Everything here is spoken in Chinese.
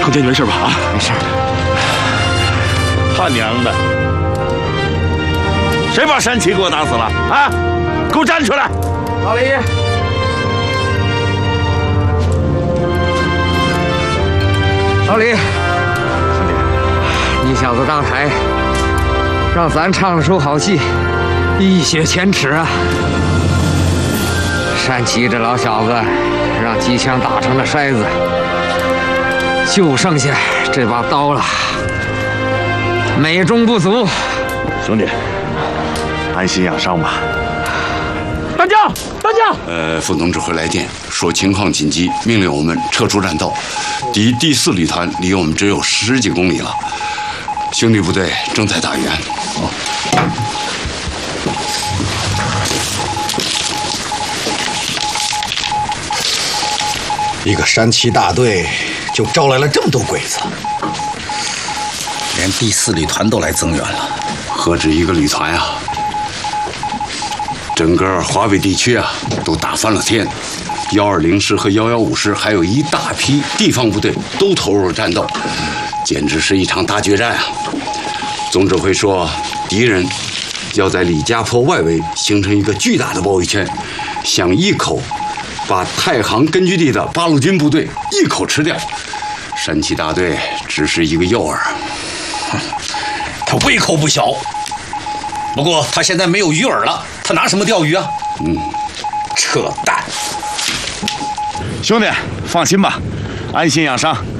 程坚，你没事吧？啊， 没事。 他娘的！谁把山崎给我打死了？啊！给我站出来！ 老李，老李， 兄弟， 你小子搭台，让咱唱了出好戏，一雪前耻啊！山崎这老小子让机枪打成了筛子，就剩下这把刀了，美中不足。 兄弟，安心养伤吧。 单将，单将！ 副总指挥来电说情况紧急，命令我们撤出战斗。第4旅团离我们只有10几公里了，兄弟部队正在打援。 一个山崎大队就招来了这么多鬼子，连第4旅团都来增援了， 何止一个旅团啊！整个华北地区啊，都打翻了天。120师和115师，还有一大批地方部队都投入了战斗，简直是一场大决战啊！总指挥说，敌人要在李家坡外围形成一个巨大的包围圈，想一口把太行根据地的八路军部队一口吃掉。山崎大队只是一个诱饵。 他胃口不小，不过他现在没有鱼饵了，他拿什么钓鱼啊？扯淡！ 兄弟，放心吧，安心养伤。